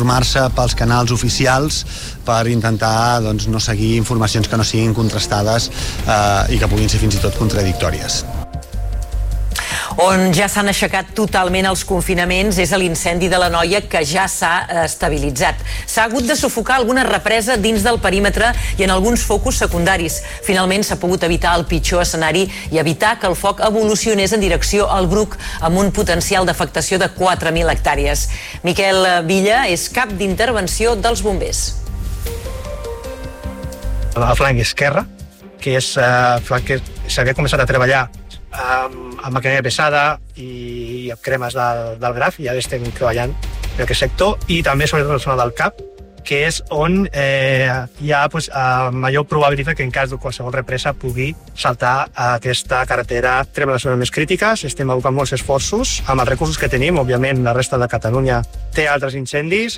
informar-se pels canals oficials per intentar no seguir informacions que no siguin contrastades i que puguin ser fins i tot contradictòries. On ja s'han aixecat totalment els confinaments és a l'incendi de l'Anoia, que ja s'ha estabilitzat. S'ha hagut de sufocar alguna represa dins del perímetre i en alguns focus secundaris. Finalment s'ha pogut evitar el pitjor escenari i evitar que el foc evolucionés en direcció al Bruc amb un potencial d'afectació de 4.000 hectàrees. Miquel Villa és cap d'intervenció dels bombers. El flanc esquerre, que és el flanc que s'havia començat a treballar amb maquinària pesada i amb cremes del graf, ja estem treballant en aquest sector, i també sobretot la zona del CAP, que és on hi ha major probabilitat que en cas de qualsevol represa pugui saltar aquesta carretera. Trem les zones més crítiques, estem abocant molts esforços amb els recursos que tenim. Òbviament, la resta de Catalunya té altres incendis.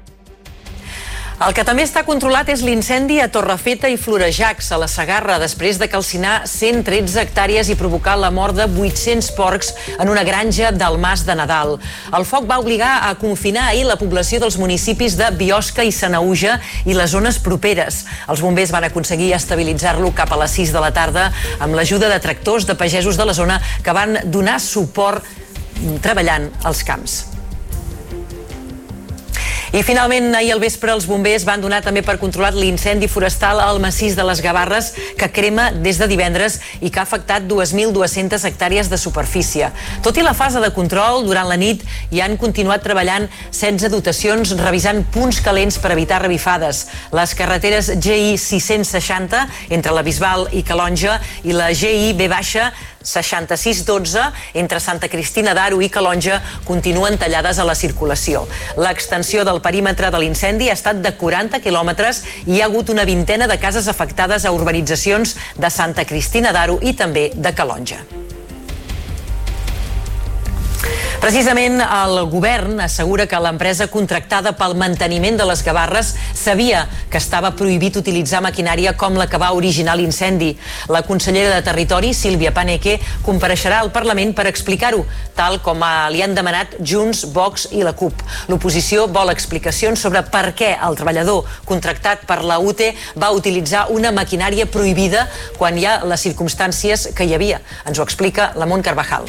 El que també està controlat és l'incendi a Torrefeta i Florejacs, a la Segarra, després de calcinar 113 hectàrees i provocar la mort de 800 porcs en una granja del Mas de Nadal. El foc va obligar a confinar ahir la població dels municipis de Biosca i Sanaüja i les zones properes. Els bombers van aconseguir estabilitzar-lo cap a les 6 de la tarda amb l'ajuda de tractors de pagesos de la zona que van donar suport treballant als camps. I finalment, ahir al vespre, els bombers van donar també per controlat l'incendi forestal al massís de les Gavarres, que crema des de divendres i que ha afectat 2.200 hectàrees de superfície. Tot i la fase de control, durant la nit hi han continuat treballant 16 dotacions revisant punts calents per evitar revifades. Les carreteres GI 660 entre la Bisbal i Calonja i la GI B-6612 entre Santa Cristina d'Aro i Calonja continuen tallades a la circulació. L'extensió del perímetre de l'incendi ha estat de 40 quilòmetres i hi ha hagut una vintena de cases afectades a urbanitzacions de Santa Cristina d'Aro i també de Calonja. Precisament el govern assegura que l'empresa contractada pel manteniment de les Gavarres sabia que estava prohibit utilitzar maquinària com la que va originar l'incendi. La consellera de Territori, Sílvia Paneque, compareixerà al Parlament per explicar-ho, tal com li han demanat Junts, Vox i la CUP. L'oposició vol explicacions sobre per què el treballador contractat per la UTE va utilitzar una maquinària prohibida quan hi ha les circumstàncies que hi havia. Ens ho explica la Mont Carvajal.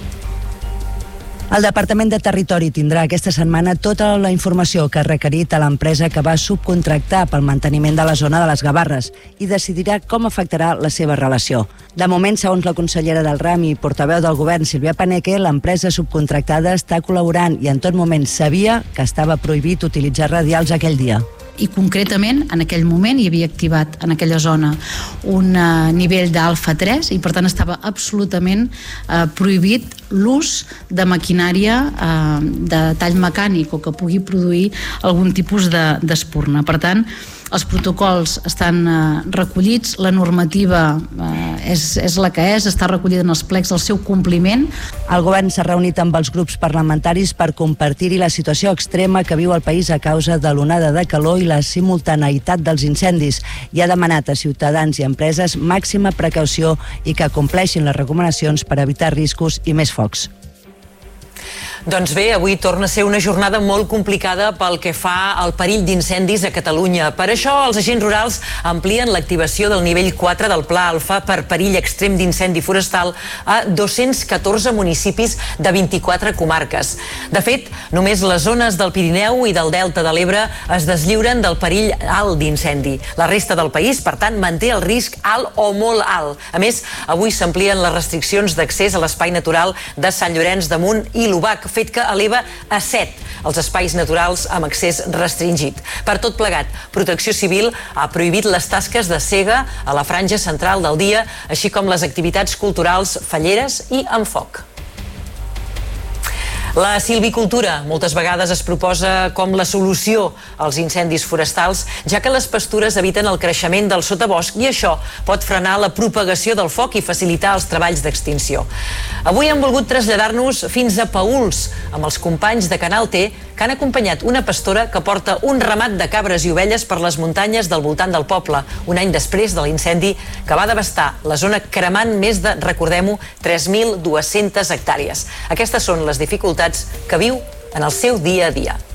El Departament de Territori tindrà aquesta setmana tota la informació que ha requerit a l'empresa que va subcontractar pel manteniment de la zona de les Gavarres i decidirà com afectarà la seva relació. De moment, segons la consellera del RAM i portaveu del govern, Sílvia Paneque, l'empresa subcontractada està col·laborant i en tot moment sabia que estava prohibit utilitzar radials aquell dia. I concretament en aquell moment hi havia activat en aquella zona un nivell d'alfa 3 i per tant estava absolutament prohibit l'ús de maquinària de tall mecànic o que pugui produir algun tipus d'espurna. Per tant, els protocols estan recollits, la normativa és la que és, està recollida en els plecs del seu compliment. El govern s'ha reunit amb els grups parlamentaris per compartir-hi la situació extrema que viu el país a causa de l'onada de calor i la simultaneïtat dels incendis i ha demanat a ciutadans i empreses màxima precaució i que compleixin les recomanacions per evitar riscos i més focs. Doncs bé, avui torna a ser una jornada molt complicada pel que fa al perill d'incendis a Catalunya. Per això, els agents rurals amplien l'activació del nivell 4 del Pla Alfa per perill extrem d'incendi forestal a 214 municipis de 24 comarques. De fet, només les zones del Pirineu i del Delta de l'Ebre es deslliuren del perill alt d'incendi. La resta del país, per tant, manté el risc alt o molt alt. A més, avui s'amplien les restriccions d'accés a l'espai natural de Sant Llorenç de Munt i l'Obac, fet que eleva a 7 els espais naturals amb accés restringit. Per tot plegat, Protecció Civil ha prohibit les tasques de sega a la franja central del dia, així com les activitats culturals, falleres i amb foc. La silvicultura moltes vegades es proposa com la solució als incendis forestals, ja que les pastures eviten el creixement del sotabosc i això pot frenar la propagació del foc i facilitar els treballs d'extinció. Avui hem volgut traslladar-nos fins a Paüls amb els companys de Canal T que han acompanyat una pastora que porta un ramat de cabres i ovelles per les muntanyes del voltant del poble, un any després de l'incendi que va devastar la zona cremant més de, recordem-ho, 3.200 hectàrees. Aquestes són les dificultats que viu en el seu dia a dia.